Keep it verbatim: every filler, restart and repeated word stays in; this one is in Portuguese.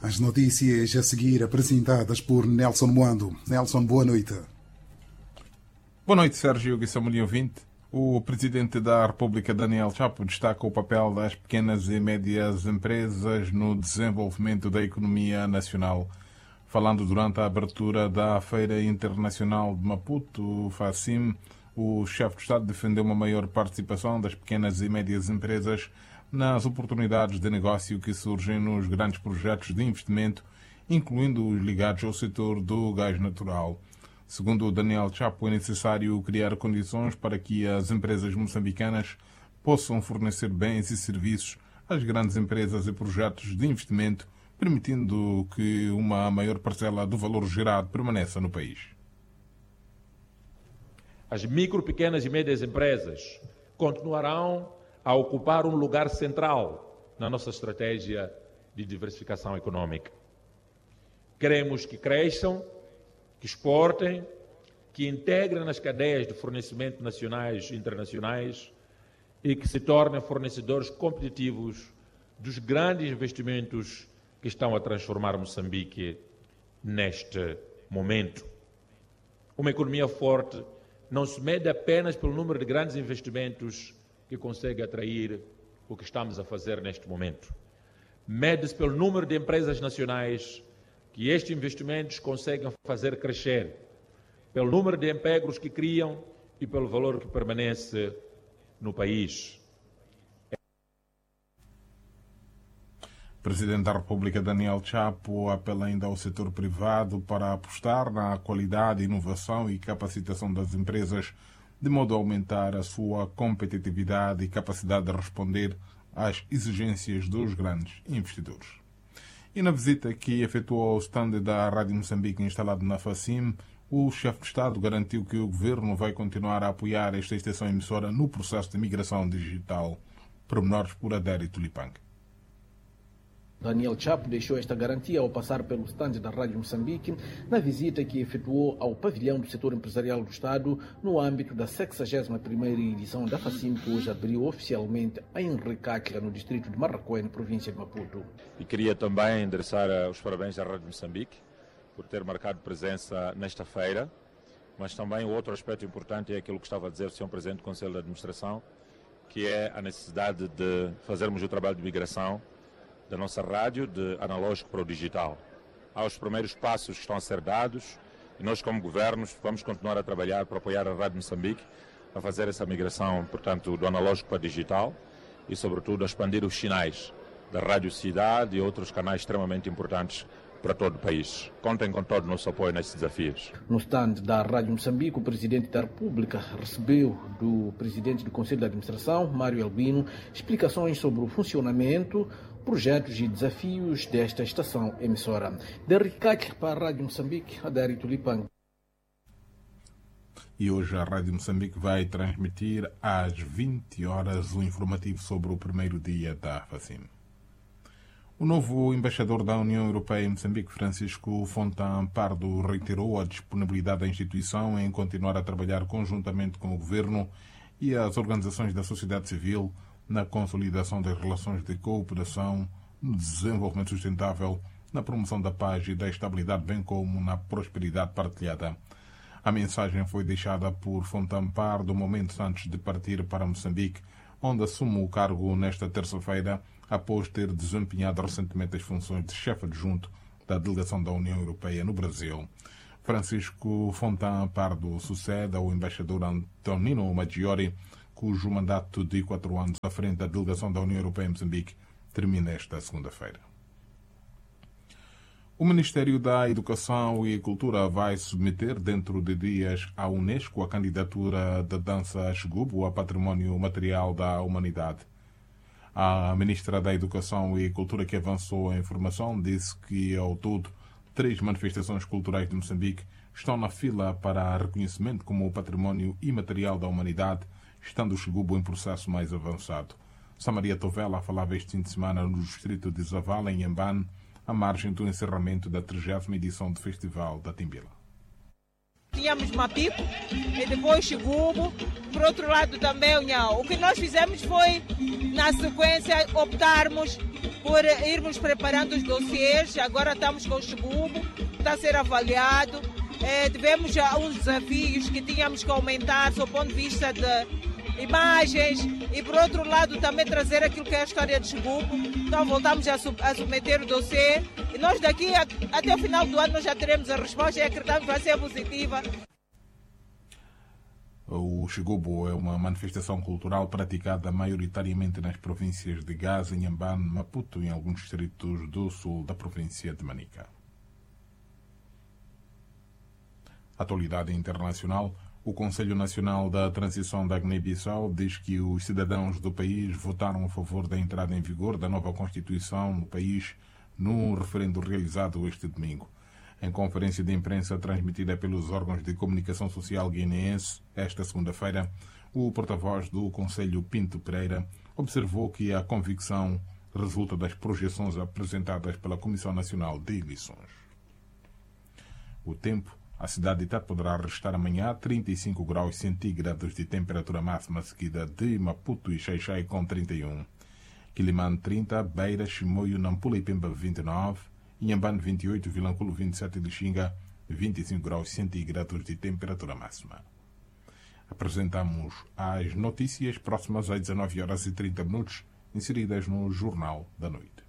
As notícias a seguir apresentadas por Nelson Moando. Nelson, boa noite. Boa noite, Sérgio Guissamuni ouvinte. O Presidente da República, Daniel Chapo, destaca o papel das pequenas e médias empresas no desenvolvimento da economia nacional. Falando durante a abertura da Feira Internacional de Maputo, FACIM, o chefe de Estado defendeu uma maior participação das pequenas e médias empresas nas oportunidades de negócio que surgem nos grandes projetos de investimento, incluindo os ligados ao setor do gás natural. Segundo Daniel Chapo, é necessário criar condições para que as empresas moçambicanas possam fornecer bens e serviços às grandes empresas e projetos de investimento, permitindo que uma maior parcela do valor gerado permaneça no país. As micro, pequenas e médias empresas continuarão a ocupar um lugar central na nossa estratégia de diversificação econômica. Queremos que cresçam, que exportem, que integrem nas cadeias de fornecimento nacionais e internacionais e que se tornem fornecedores competitivos dos grandes investimentos que estão a transformar Moçambique neste momento. Uma economia forte não se mede apenas pelo número de grandes investimentos que consegue atrair o que estamos a fazer neste momento. Mede-se pelo número de empresas nacionais que estes investimentos conseguem fazer crescer, pelo número de empregos que criam e pelo valor que permanece no país. O Presidente da República, Daniel Chapo, apela ainda ao setor privado para apostar na qualidade, inovação e capacitação das empresas, de modo a aumentar a sua competitividade e capacidade de responder às exigências dos grandes investidores. E na visita que efetuou ao stand da Rádio Moçambique instalado na FACIM, o chefe de Estado garantiu que o governo vai continuar a apoiar esta estação emissora no processo de migração digital. Pormenores por Adério Tulipang. Daniel Chapo deixou esta garantia ao passar pelo stand da Rádio Moçambique na visita que efetuou ao pavilhão do setor empresarial do Estado no âmbito da sexagésima primeira edição da FACIM, que hoje abriu oficialmente em Recatla, no distrito de Marracoé, na província de Maputo. E queria também endereçar os parabéns à Rádio Moçambique por ter marcado presença nesta feira, mas também o outro aspecto importante é aquilo que estava a dizer o senhor Presidente do Conselho de Administração, que é a necessidade de fazermos o trabalho de migração da nossa rádio de analógico para o digital. Há os primeiros passos que estão a ser dados e nós, como governos, vamos continuar a trabalhar para apoiar a Rádio Moçambique a fazer essa migração, portanto, do analógico para o digital e, sobretudo, a expandir os sinais da Rádio Cidade e outros canais extremamente importantes para todo o país. Contem com todo o nosso apoio nestes desafios. No stand da Rádio Moçambique, o Presidente da República recebeu do Presidente do Conselho de Administração, Mário Albino, explicações sobre o funcionamento, projetos e desafios desta estação emissora. De Recatla para a Rádio Moçambique, Adério Tulipang. E hoje a Rádio Moçambique vai transmitir às vinte horas o informativo sobre o primeiro dia da FACIM. O novo embaixador da União Europeia em Moçambique, Francisco Fontan Pardo, reiterou a disponibilidade da instituição em continuar a trabalhar conjuntamente com o governo e as organizações da sociedade civil na consolidação das relações de cooperação, no desenvolvimento sustentável, na promoção da paz e da estabilidade, bem como na prosperidade partilhada. A mensagem foi deixada por Fontan Pardo momentos antes de partir para Moçambique, onde assume o cargo nesta terça-feira, após ter desempenhado recentemente as funções de chefe adjunto da delegação da União Europeia no Brasil. Francisco Fontan Pardo sucede ao embaixador Antonino Maggiore, cujo mandato de quatro anos à frente da delegação da União Europeia em Moçambique termina esta segunda-feira. O Ministério da Educação e Cultura vai submeter dentro de dias à Unesco a candidatura da dança Xigubu a Património Material da Humanidade. A Ministra da Educação e Cultura, que avançou a informação, disse que, ao todo, três manifestações culturais de Moçambique estão na fila para reconhecimento como Património Imaterial da Humanidade, estando o Xigubu em processo mais avançado. Samaria Tovela falava este fim de semana no distrito de Zavala, em Ambane, à margem do encerramento da trigésima edição do Festival da Timbila. Tínhamos Mapico e depois Xigubu, por outro lado também o Nhau. O que nós fizemos foi, na sequência, optarmos por irmos preparando os dossiês. Agora estamos com o Xigubo, está a ser avaliado. É, tivemos já uns desafios que tínhamos que aumentar do ponto de vista de imagens e, por outro lado, também trazer aquilo que é a história de Xigubo. Então voltamos a, sub a submeter o dossiê e nós daqui a, até o final do ano nós já teremos a resposta e acreditamos que vai ser positiva. O Xigubo é uma manifestação cultural praticada maioritariamente nas províncias de Gaza, Inhambane, Maputo e em alguns distritos do sul da província de Manica. Atualidade internacional. O Conselho Nacional da Transição da Guiné-Bissau diz que os cidadãos do país votaram a favor da entrada em vigor da nova Constituição no país num referendo realizado este domingo. Em conferência de imprensa transmitida pelos órgãos de comunicação social guineense esta segunda-feira, o porta-voz do Conselho, Pinto Pereira, observou que a convicção resulta das projeções apresentadas pela Comissão Nacional de Eleições. O tempo. A cidade de Tete poderá registrar amanhã trinta e cinco graus centígrados de temperatura máxima, seguida de Maputo e Xai-Xai com trinta e um, Quilimane trinta, Beira, Chimoio, Nampula e Pemba vinte e nove, Inhambane vinte e oito, Vilanculo vinte e sete e Lixinga vinte e cinco graus centígrados de temperatura máxima. Apresentamos as notícias próximas às dezenove horas e trinta minutos, inseridas no Jornal da Noite.